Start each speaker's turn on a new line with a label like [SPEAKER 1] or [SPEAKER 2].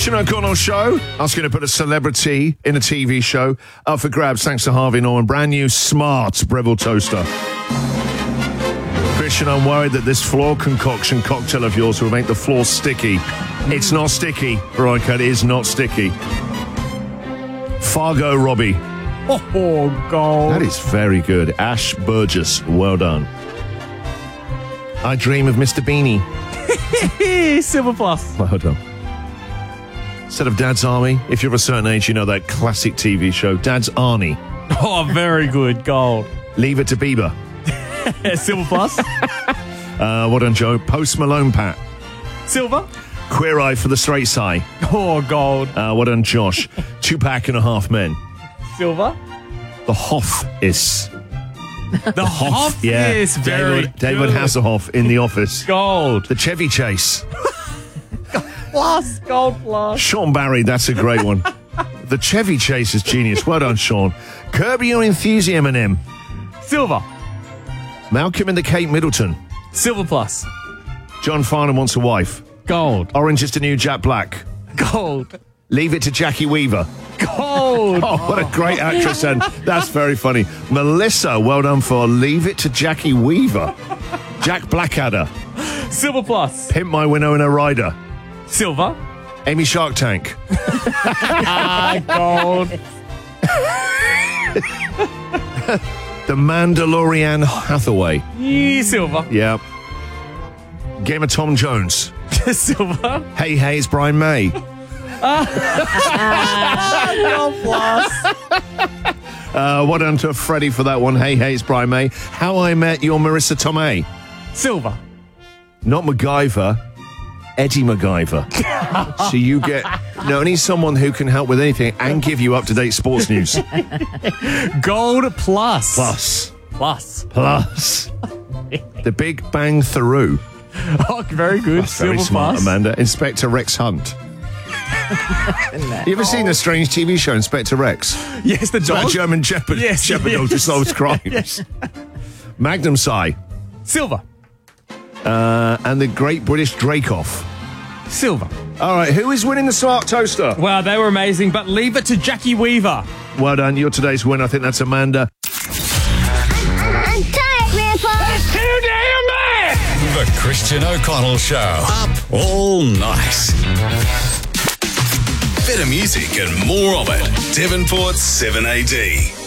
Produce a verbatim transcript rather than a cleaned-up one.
[SPEAKER 1] Christian O'Connell Show. Asking to put a celebrity in a T V show up for grabs thanks to Harvey Norman. Brand new smart Breville toaster. Christian, I'm worried that this floor concoction cocktail of yours will make the floor sticky. It's not sticky, Veronica. It is not sticky. Fargo Robbie.
[SPEAKER 2] Oh, God.
[SPEAKER 1] That is very good. Ash Burgess. Well done. I dream of Mister Beanie.
[SPEAKER 2] Silver plus.
[SPEAKER 1] Well done. Instead of Dad's Army, if you're of a certain age, you know that classic T V show, Dad's Arnie.
[SPEAKER 2] Oh, very good. Gold.
[SPEAKER 1] Leave it to Bieber.
[SPEAKER 2] Silver plus.
[SPEAKER 1] Uh, what done, Joe? Post Malone Pat.
[SPEAKER 2] Silver.
[SPEAKER 1] Queer Eye for the Straight Side.
[SPEAKER 2] Oh, gold.
[SPEAKER 1] Uh, what done, Josh? Two Pack and a Half Men.
[SPEAKER 2] Silver.
[SPEAKER 1] The Hoff is.
[SPEAKER 2] The Hoff
[SPEAKER 1] Yeah.
[SPEAKER 2] is very
[SPEAKER 1] David, David
[SPEAKER 2] good.
[SPEAKER 1] Hasselhoff in The Office.
[SPEAKER 2] Gold.
[SPEAKER 1] The Chevy Chase.
[SPEAKER 2] Plus. Gold plus.
[SPEAKER 1] Sean Barry, that's a great one. The Chevy Chase is genius. Well done, Sean. Curb Your Enthusiasm, Eminem.
[SPEAKER 2] Silver.
[SPEAKER 1] Malcolm and the Kate Middleton.
[SPEAKER 2] Silver plus.
[SPEAKER 1] John Farnham Wants a Wife.
[SPEAKER 2] Gold.
[SPEAKER 1] Orange is the New Jack Black.
[SPEAKER 2] Gold.
[SPEAKER 1] Leave It to Jackie Weaver.
[SPEAKER 2] Gold.
[SPEAKER 1] Oh, what a great actress, and that's very funny. Melissa, well done for Leave It to Jackie Weaver. Jack Blackadder.
[SPEAKER 2] Silver plus.
[SPEAKER 1] Pimp My Winona Ryder.
[SPEAKER 2] Silver.
[SPEAKER 1] Amy Shark Tank.
[SPEAKER 2] Ah, gold.
[SPEAKER 1] The Mandalorian Hathaway.
[SPEAKER 2] Yeah, silver.
[SPEAKER 1] Yeah. Game of Tom Jones.
[SPEAKER 2] Silver.
[SPEAKER 1] Hey, hey, it's Brian May.
[SPEAKER 2] Gold plus.
[SPEAKER 1] Uh, what done to Freddie for that one? Hey, hey, it's Brian May. How I Met Your Marissa Tomei.
[SPEAKER 2] Silver.
[SPEAKER 1] Not MacGyver, Eddie MacGyver. So you get no, only someone who can help with anything and give you up-to-date sports news.
[SPEAKER 2] Gold plus.
[SPEAKER 1] Plus.
[SPEAKER 2] Plus.
[SPEAKER 1] Plus. The Big Bang Theory.
[SPEAKER 2] Oh, very good.
[SPEAKER 1] That's
[SPEAKER 2] Silver
[SPEAKER 1] very smart,
[SPEAKER 2] plus.
[SPEAKER 1] Amanda. Inspector Rex Hunt. You ever seen the strange T V show Inspector Rex?
[SPEAKER 2] Yes, the
[SPEAKER 1] It's about
[SPEAKER 2] dog.
[SPEAKER 1] German Shepherd.
[SPEAKER 2] Yes,
[SPEAKER 1] Shepherd
[SPEAKER 2] yes.
[SPEAKER 1] dog who solves crimes. Magnum Psy.
[SPEAKER 2] Silver.
[SPEAKER 1] Uh, and the Great British Drake-Off.
[SPEAKER 2] Silver.
[SPEAKER 1] All right, who is winning the Smart Toaster?
[SPEAKER 2] Wow, they were amazing, but leave it to Jackie Weaver.
[SPEAKER 1] Well done. You're today's winner. I think that's Amanda.
[SPEAKER 2] Too damn bad.
[SPEAKER 3] The Christian O'Connell Show. Up all night. Better music and more of it. Devonport's seven A D.